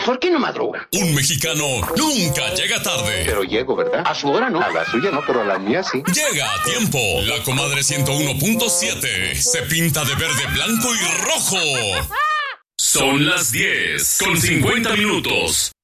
¿Por qué no madruga? Un mexicano nunca llega tarde. Pero llego, ¿verdad? A su hora no. A la suya no, pero a la mía sí. Llega a tiempo. La comadre 101.7 se pinta de verde, blanco y rojo. Son las 10:50.